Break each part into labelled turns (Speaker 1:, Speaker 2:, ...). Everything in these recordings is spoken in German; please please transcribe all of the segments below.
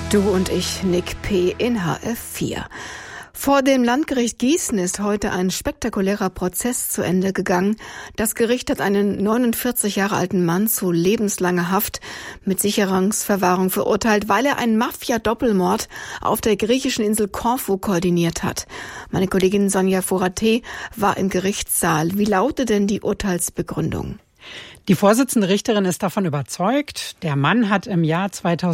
Speaker 1: Du und ich, Nick P. in HF4. Vor dem Landgericht Gießen ist heute ein spektakulärer Prozess zu Ende gegangen. Das Gericht hat einen 49 Jahre alten Mann zu lebenslanger Haft mit Sicherungsverwahrung verurteilt, weil er einen Mafia-Doppelmord auf der griechischen Insel Korfu koordiniert hat. Meine Kollegin Sonja Foraté war im Gerichtssaal. Wie lautet denn die Urteilsbegründung?
Speaker 2: Die Vorsitzende Richterin ist davon überzeugt, der Mann hat im Jahr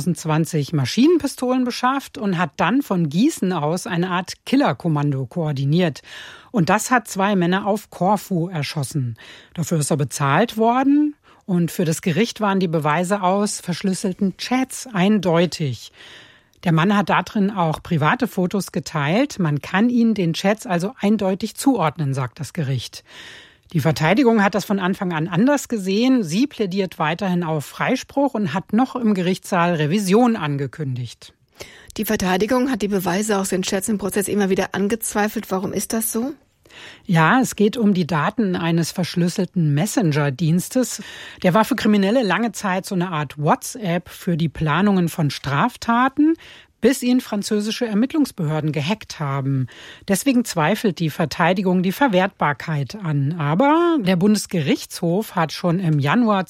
Speaker 2: 2020 Maschinenpistolen beschafft und hat dann von Gießen aus eine Art Killerkommando koordiniert. Und das hat 2 Männer auf Korfu erschossen. Dafür ist er bezahlt worden. Und für das Gericht waren die Beweise aus verschlüsselten Chats eindeutig. Der Mann hat darin auch private Fotos geteilt. Man kann ihn den Chats also eindeutig zuordnen, sagt das Gericht. Die Verteidigung hat das von Anfang an anders gesehen. Sie plädiert weiterhin auf Freispruch und hat noch im Gerichtssaal Revision angekündigt.
Speaker 1: Die Verteidigung hat die Beweise aus den Chats im Prozess immer wieder angezweifelt. Warum ist das so?
Speaker 2: Ja, es geht um die Daten eines verschlüsselten Messenger-Dienstes. Der war für Kriminelle lange Zeit so eine Art WhatsApp für die Planungen von Straftaten, bis ihn französische Ermittlungsbehörden gehackt haben. Deswegen zweifelt die Verteidigung die Verwertbarkeit an. Aber der Bundesgerichtshof hat schon im Januar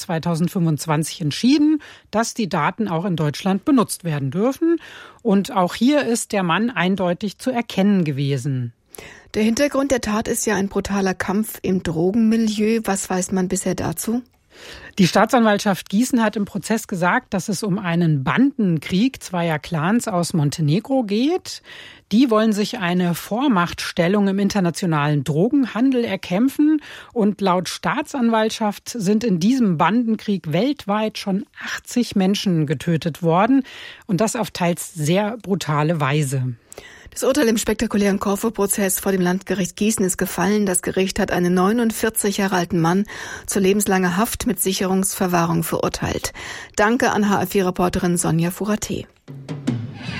Speaker 2: 2025 entschieden, dass die Daten auch in Deutschland benutzt werden dürfen. Und auch hier ist der Mann eindeutig zu erkennen gewesen.
Speaker 1: Der Hintergrund der Tat ist ja ein brutaler Kampf im Drogenmilieu. Was weiß man bisher dazu?
Speaker 2: Die Staatsanwaltschaft Gießen hat im Prozess gesagt, dass es um einen Bandenkrieg zweier Clans aus Montenegro geht. Die wollen sich eine Vormachtstellung im internationalen Drogenhandel erkämpfen. Und laut Staatsanwaltschaft sind in diesem Bandenkrieg weltweit schon 80 Menschen getötet worden. Und das auf teils sehr brutale Weise.
Speaker 1: Das Urteil im spektakulären Korfu-Prozess vor dem Landgericht Gießen ist gefallen. Das Gericht hat einen 49 Jahre alten Mann zu lebenslanger Haft mit Sicherungsverwahrung verurteilt. Danke an HF4-Reporterin Sonja Foraté.